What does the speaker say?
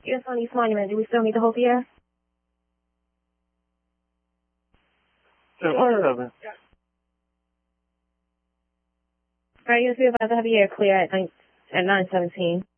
US 1 East Monument, do we still need to hold the air? Order over. Alright, US, we have a heavy air clear at 9:17.